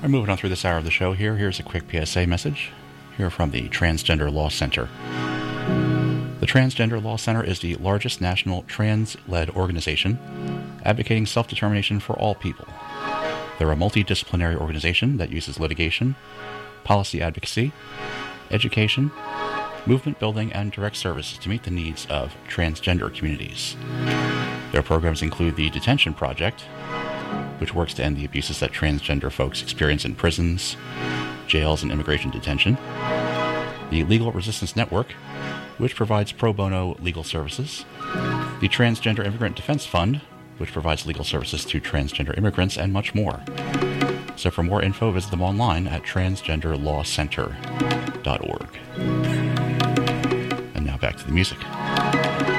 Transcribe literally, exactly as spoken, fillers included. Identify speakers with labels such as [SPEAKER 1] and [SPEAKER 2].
[SPEAKER 1] moving on through this hour of the show here. Here's a quick P S A message here from the Transgender Law Center. The Transgender Law Center is the largest national trans-led organization advocating self-determination for all people. They're a multidisciplinary organization that uses litigation, policy advocacy, education, movement building, and direct services to meet the needs of transgender communities. Their programs include the Detention Project, which works to end the abuses that transgender folks experience in prisons, jails, and immigration detention. The Legal Resistance Network, which provides pro bono legal services. The Transgender Immigrant Defense Fund, which provides legal services to transgender immigrants, and much more. So for more info, visit them online at transgender law center dot org. And now back to the music.